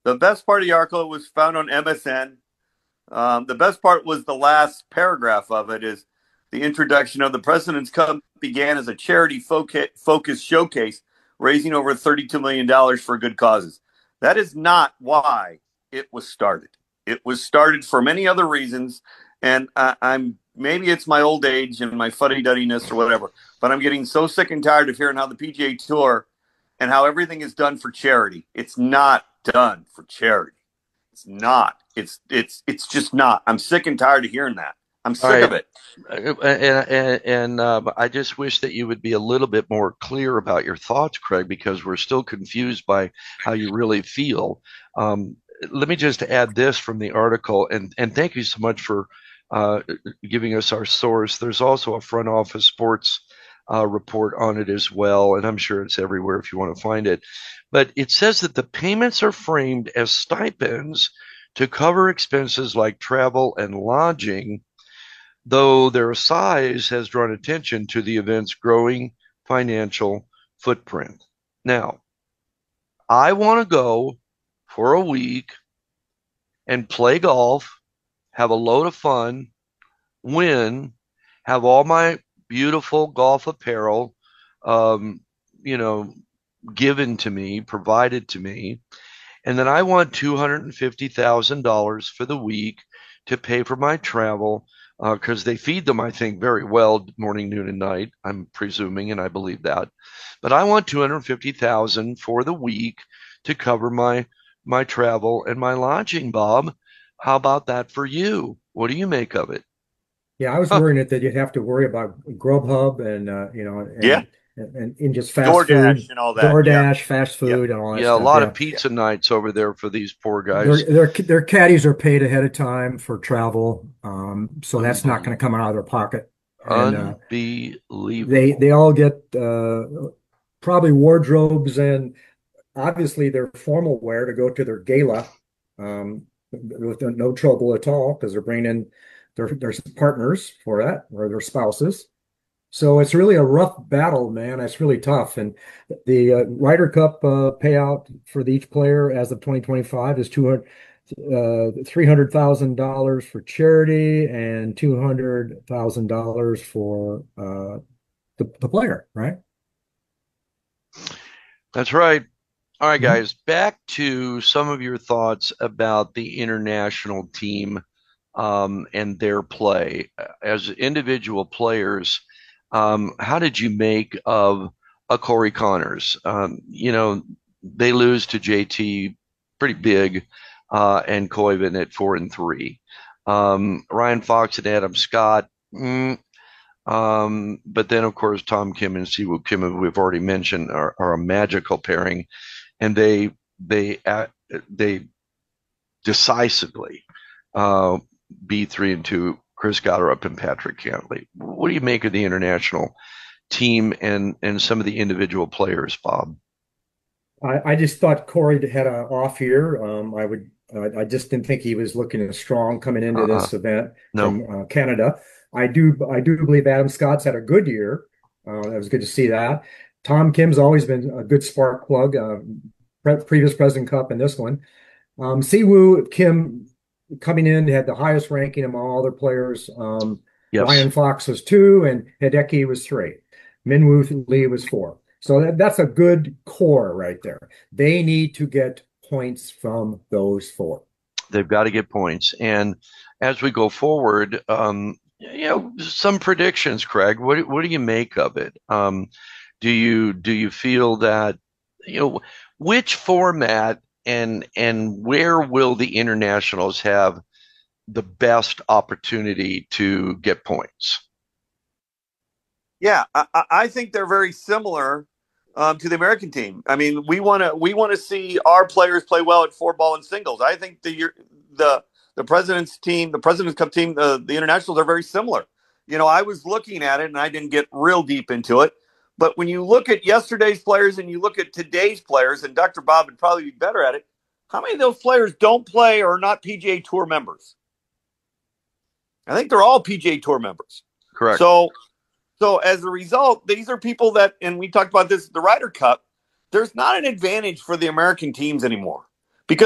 The best part of the article was found on MSN. The best part was the last paragraph of it is the introduction of the President's Cup began as a charity focused showcase, raising over $32 million for good causes. That is not why it was started. It was started for many other reasons, and I'm maybe it's my old age and my fuddy-duddiness or whatever, but I'm getting so sick and tired of hearing how the PGA Tour and how everything is done for charity. It's not done for charity. It's not. It's just not. I'm sick and tired of hearing that. I'm All sick right. of it. I just wish that you would be a little bit more clear about your thoughts, Craig, because we're still confused by how you really feel. Um, Let me just add this from the article, and thank you so much for uh, giving us our source. There's also a front office sports report on it as well, and I'm sure it's everywhere if you want to find it. But it says that the payments are framed as stipends to cover expenses like travel and lodging, though their size has drawn attention to the event's growing financial footprint. Now, I want to go for a week and play golf, have a load of fun, win, have all my beautiful golf apparel, um, you know, given to me, provided to me. And then I want $250,000 for the week to pay for my travel because they feed them, I think, very well morning, noon, and night. I'm presuming, and I believe that. But I want 250,000 for the week to cover my travel and my lodging. Bob, how about that for you? What do you make of it? Yeah, I was Huh, worrying that you'd have to worry about Grubhub and Yeah. and just fast DoorDash food, and all that. Yeah. DoorDash, fast Yep. food, and all that yeah, a stuff. lot Yeah, of pizza nights over there for these poor their guys. their caddies are paid ahead of time for travel, so that's not going to Unbelievable. come out of their pocket. And they Unbelievable. all get probably wardrobes and obviously their formal wear to go to their gala with no trouble at all because they're bringing in their partners for that or their spouses. So it's really a rough battle, man. It's really tough. And the Ryder Cup payout for each player as of 2025 is 200, $300,000 for charity and $200,000 for the player, right? That's right. All right, Mhm. guys, back to some of your thoughts about the international team and their play. As individual players, how did you make of a Corey Connors? They lose to JT pretty big, and Koivu at 4-3. Ryan Fox and Adam Scott. But then, of course, Tom Kim and Siwoo Kim, who we've already mentioned, are a magical pairing, and they decisively uh, beat 3-2 Chris Gotterup and Patrick Cantley. What do you make of the international team and some of the individual players, Bob? I just thought Corey had an off year. I just didn't think he was looking as strong coming into Uh-uh. this event No. from Canada. I do believe Adam Scott's had a good year. It was good to see that. Tom Kim's always been a good spark plug. Previous President Cup and this one. Siwoo Kim coming in had the highest ranking among all their players. Yes. Ryan Fox was two, and Hideki was three. Minwoo Lee was four. So that's a good core right there. They need to get points from those four. They've got to get points. And as we go forward, some predictions, Craig. What do you make of it? Do you feel that you know which format and where will the internationals have the best opportunity to get points? Yeah. I think they're very similar to the American team. I mean, we want to see our players play well at four ball and singles. I think the the President's team, the President's Cup team, the internationals are very similar. I was looking at it and I didn't get real deep into it. But when you look at yesterday's players and you look at today's players, and Dr. Bob would probably be better at it, how many of those players don't play or are not PGA Tour members? I think they're all PGA Tour members. Correct. So as a result, these are people that, and we talked about this, the Ryder Cup. There's not an advantage for the American teams anymore.